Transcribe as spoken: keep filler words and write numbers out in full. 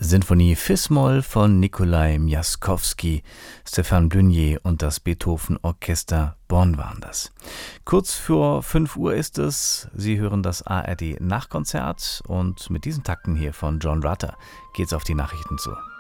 Sinfonie Fis-Moll von Nikolai Miaskowski, Stéphane Blunier und das Beethoven-Orchester Bonn waren das. Kurz vor fünf Uhr ist es. Sie hören das A R D-Nachkonzert und mit diesen Takten hier von John Rutter geht's auf die Nachrichten zu.